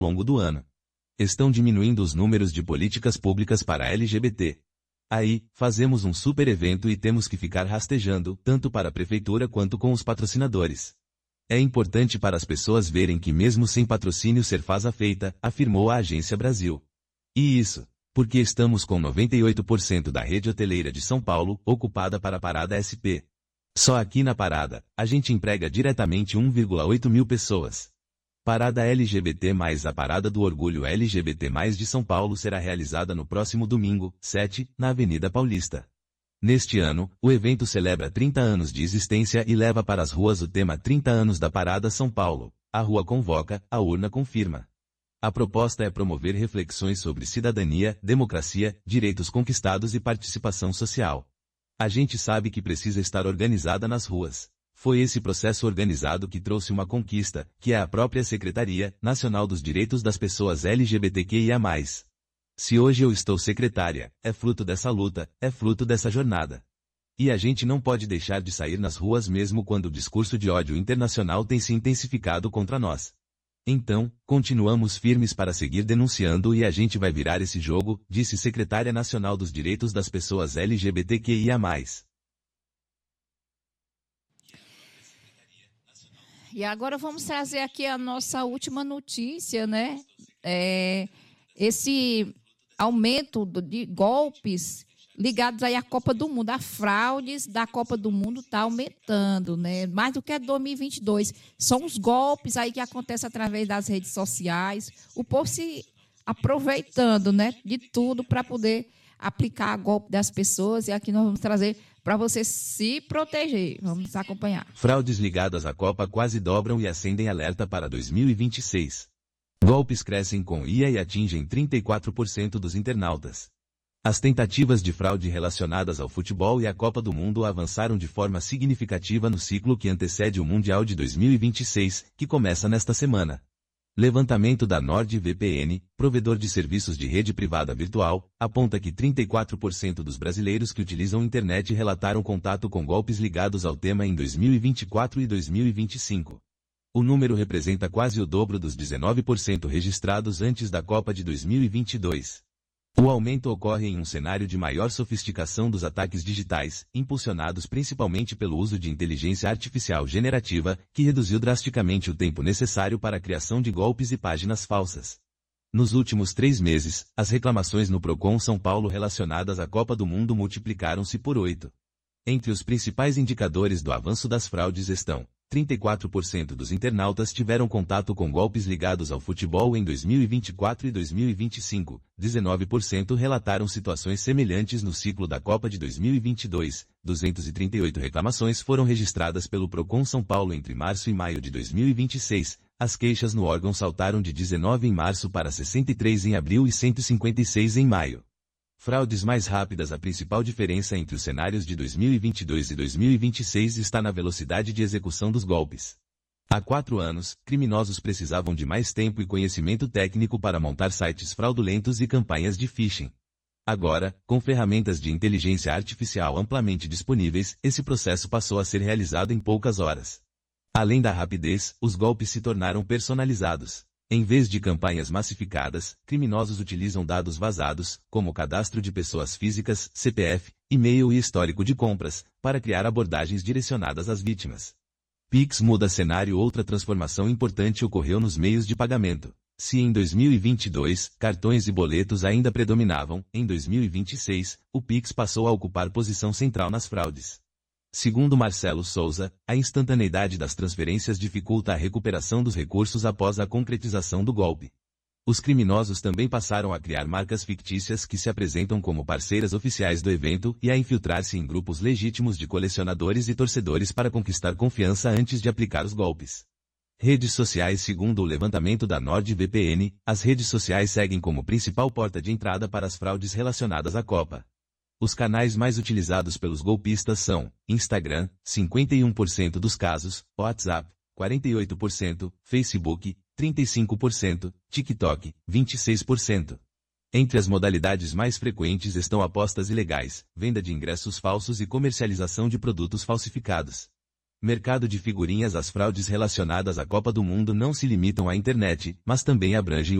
longo do ano. Estão diminuindo os números de políticas públicas para LGBT. Aí, fazemos um super evento e temos que ficar rastejando, tanto para a prefeitura quanto com os patrocinadores. É importante para as pessoas verem que mesmo sem patrocínio ser faz a feita, afirmou a Agência Brasil. E isso, porque estamos com 98% da rede hoteleira de São Paulo ocupada para a Parada SP. Só aqui na Parada, a gente emprega diretamente 1,8 mil pessoas. Parada LGBT+, a Parada do Orgulho LGBT+, de São Paulo será realizada no próximo domingo, 7, na Avenida Paulista. Neste ano, o evento celebra 30 anos de existência e leva para as ruas o tema 30 anos da Parada São Paulo. A rua convoca, a urna confirma. A proposta é promover reflexões sobre cidadania, democracia, direitos conquistados e participação social. A gente sabe que precisa estar organizada nas ruas. Foi esse processo organizado que trouxe uma conquista, que é a própria Secretaria Nacional dos Direitos das Pessoas LGBTQIA+. Se hoje eu estou secretária, é fruto dessa luta, é fruto dessa jornada. E a gente não pode deixar de sair nas ruas mesmo quando o discurso de ódio internacional tem se intensificado contra nós. Então, continuamos firmes para seguir denunciando e a gente vai virar esse jogo, disse Secretária Nacional dos Direitos das Pessoas LGBTQIA+. E agora vamos trazer aqui a nossa última notícia, né? Esse aumento de golpes ligados aí à Copa do Mundo. As fraudes da Copa do Mundo está aumentando, né? Mais do que a 2022. São os golpes aí que acontecem através das redes sociais. O povo se aproveitando, né, de tudo para poder aplicar golpe das pessoas. E aqui nós vamos trazer para você se proteger. Vamos acompanhar. Fraudes ligadas à Copa quase dobram e acendem alerta para 2026. Golpes crescem com IA e atingem 34% dos internautas. As tentativas de fraude relacionadas ao futebol e à Copa do Mundo avançaram de forma significativa no ciclo que antecede o Mundial de 2026, que começa nesta semana. Levantamento da NordVPN, provedor de serviços de rede privada virtual, aponta que 34% dos brasileiros que utilizam internet relataram contato com golpes ligados ao tema em 2024 e 2025. O número representa quase o dobro dos 19% registrados antes da Copa de 2022. O aumento ocorre em um cenário de maior sofisticação dos ataques digitais, impulsionados principalmente pelo uso de inteligência artificial generativa, que reduziu drasticamente o tempo necessário para a criação de golpes e páginas falsas. Nos últimos 3 meses, as reclamações no Procon São Paulo relacionadas à Copa do Mundo multiplicaram-se por 8. Entre os principais indicadores do avanço das fraudes estão: 34% dos internautas tiveram contato com golpes ligados ao futebol em 2024 e 2025, 19% relataram situações semelhantes no ciclo da Copa de 2022, 238 reclamações foram registradas pelo Procon São Paulo entre março e maio de 2026, as queixas no órgão saltaram de 19 em março para 63 em abril e 156 em maio. Fraudes mais rápidas. A principal diferença entre os cenários de 2022 e 2026 está na velocidade de execução dos golpes. Há 4 anos, criminosos precisavam de mais tempo e conhecimento técnico para montar sites fraudulentos e campanhas de phishing. Agora, com ferramentas de inteligência artificial amplamente disponíveis, esse processo passou a ser realizado em poucas horas. Além da rapidez, os golpes se tornaram personalizados. Em vez de campanhas massificadas, criminosos utilizam dados vazados, como cadastro de pessoas físicas, CPF, e-mail e histórico de compras, para criar abordagens direcionadas às vítimas. Pix muda cenário. Outra transformação importante ocorreu nos meios de pagamento. Se em 2022, cartões e boletos ainda predominavam, em 2026, o Pix passou a ocupar posição central nas fraudes. Segundo Marcelo Souza, a instantaneidade das transferências dificulta a recuperação dos recursos após a concretização do golpe. Os criminosos também passaram a criar marcas fictícias que se apresentam como parceiras oficiais do evento e a infiltrar-se em grupos legítimos de colecionadores e torcedores para conquistar confiança antes de aplicar os golpes. Redes sociais. Segundo o levantamento da NordVPN, as redes sociais seguem como principal porta de entrada para as fraudes relacionadas à Copa. Os canais mais utilizados pelos golpistas são Instagram, 51% dos casos, WhatsApp, 48%, Facebook, 35%, TikTok, 26%. Entre as modalidades mais frequentes estão apostas ilegais, venda de ingressos falsos e comercialização de produtos falsificados. Mercado de figurinhas. As fraudes relacionadas à Copa do Mundo não se limitam à internet, mas também abrangem